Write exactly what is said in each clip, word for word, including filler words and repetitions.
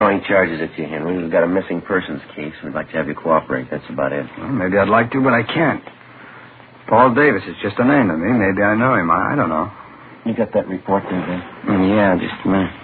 Throwing charges at you, Henry. We've got a missing persons case. We'd like to have you cooperate. That's about it. Well, maybe I'd like to, but I can't. Paul Davis is just a name to me. Maybe I know him. I, I don't know. You got that report there, Ben? Mm, yeah, just a minute.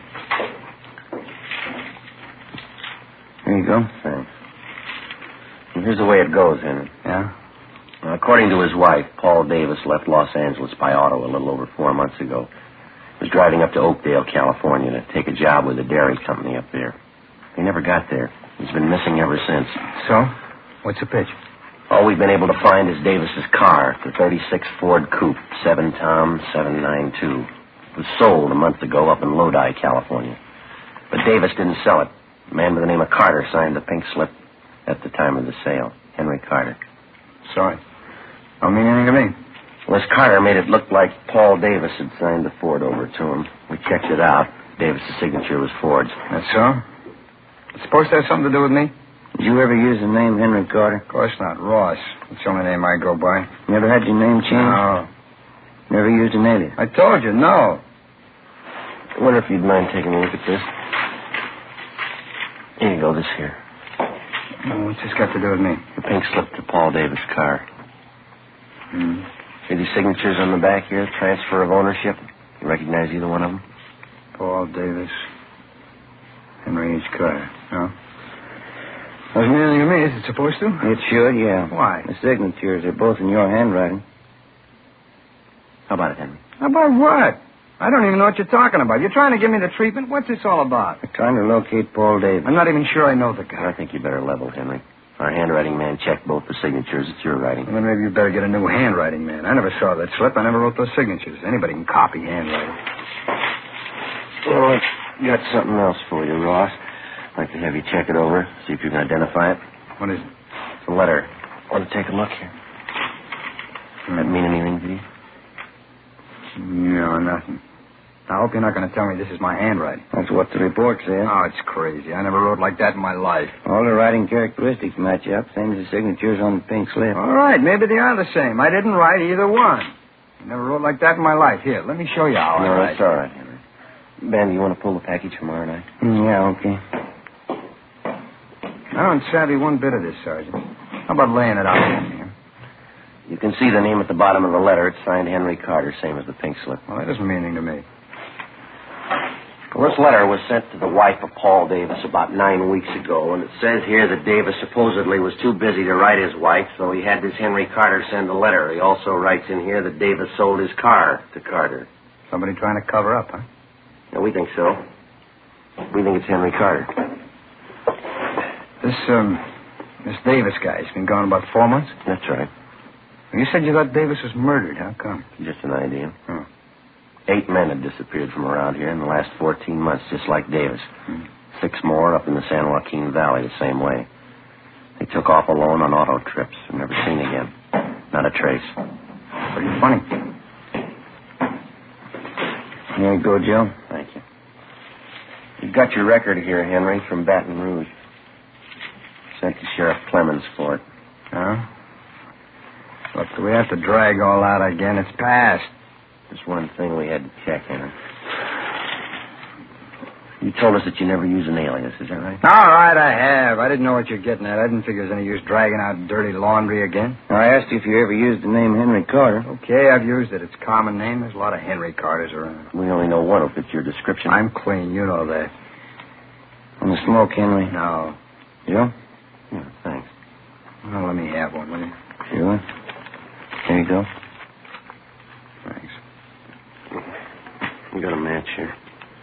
Here you go. Thanks. And here's the way it goes, Henry. Yeah? Now, according to his wife, Paul Davis left Los Angeles by auto a little over four months ago. He was driving up to Oakdale, California to take a job with a dairy company up there. He never got there. He's been missing ever since. So? What's the pitch? All we've been able to find is Davis's car, the thirty-six Ford Coupe, seven Tom seven nine two. It was sold a month ago up in Lodi, California. But Davis didn't sell it. A man by the name of Carter signed the pink slip at the time of the sale. Henry Carter. Sorry. Don't mean anything to me. Well, this Carter made it look like Paul Davis had signed the Ford over to him. We checked it out. Davis's signature was Ford's. That's so? It's supposed to have something to do with me? Did you ever use the name Henry Carter? Of course not. Ross. That's the only name I go by. You ever had your name changed? No. Never used an alias? I told you, no. I wonder if you'd mind taking a look at this. Here you go, this here. Oh, what's this got to do with me? The pink slip to Paul Davis' car. Hmm. See these signatures on the back here? Transfer of ownership. You recognize either one of them? Paul Davis. Henry H. Carter. No? Doesn't mean anything to me. Is it supposed to? It should, yeah. Why? The signatures are both in your handwriting. How about it, Henry? About what? I don't even know what you're talking about. You're trying to give me the treatment? What's this all about? We're trying to locate Paul Davis. I'm not even sure I know the guy. I think you better level, Henry. Our handwriting man checked both the signatures. It's your writing. Well, then maybe you better get a new handwriting man. I never saw that slip. I never wrote those signatures. Anybody can copy handwriting. Well, I got something else for you, Ross. I'd like to have you check it over, see if you can identify it. What is it? It's a letter. Want to take a look here? Does that mean anything to you? No, nothing. I hope you're not going to tell me this is my handwriting. That's what the report says. Oh, it's crazy. I never wrote like that in my life. All the writing characteristics match up, same as the signatures on the pink slip. All right, maybe they are the same. I didn't write either one. I never wrote like that in my life. Here, let me show you how no, I write. that's all right, Henry. Ben, you want to pull the package tomorrow night? Mm, yeah, okay. I don't savvy one bit of this, Sergeant. How about laying it out for me? You can see the name at the bottom of the letter. It's signed Henry Carter, same as the pink slip. Well, that doesn't mean anything to me. Well, this letter was sent to the wife of Paul Davis about nine weeks ago, and it says here that Davis supposedly was too busy to write his wife, so he had this Henry Carter send a letter. He also writes in here that Davis sold his car to Carter. Somebody trying to cover up, huh? Yeah, we think so. We think it's Henry Carter. This, um, this Davis guy's been gone about four months? That's right. You said you thought Davis was murdered. How come? Just an idea. Oh. Eight men have disappeared from around here in the last fourteen months, just like Davis. Hmm. Six more up in the San Joaquin Valley the same way. They took off alone on auto trips and never seen again. Not a trace. Pretty funny. Here you go, Joe. Thank you. You've got your record here, Henry, from Baton Rouge. Sent to Sheriff Clemens for it. Huh? Look, do we have to drag all out again? It's past. Just one thing we had to check, Henry. You told us that you never use an alias, is that right? All right, I have. I didn't know what you're getting at. I didn't figure there's any use dragging out dirty laundry again. I asked you if you ever used the name Henry Carter. Okay, I've used it. It's a common name. There's a lot of Henry Carters around. We only know one who fits your description. I'm clean. You know that. On the smoke, Henry? No. You? Yeah, thanks. Well, let me have one, will you? Sure. Here you go. Thanks. We got a match here.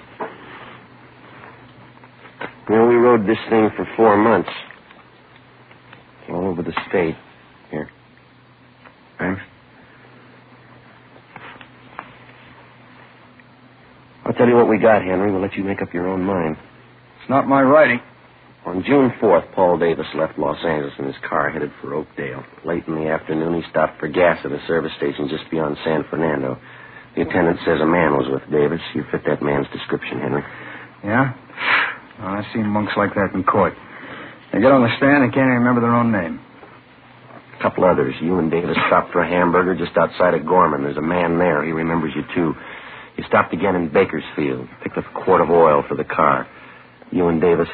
You know, we rode this thing for four months. All over the state. Here. Thanks. I'll tell you what we got, Henry. We'll let you make up your own mind. It's not my writing. On June fourth, Paul Davis left Los Angeles in his car headed for Oakdale. Late in the afternoon, he stopped for gas at a service station just beyond San Fernando. The attendant says a man was with Davis. You fit that man's description, Henry. Yeah? Well, I've seen monks like that in court. They get on the stand and can't even remember their own name. A couple others. You and Davis stopped for a hamburger just outside of Gorman. There's a man there. He remembers you, too. You stopped again in Bakersfield. Picked up a quart of oil for the car. You and Davis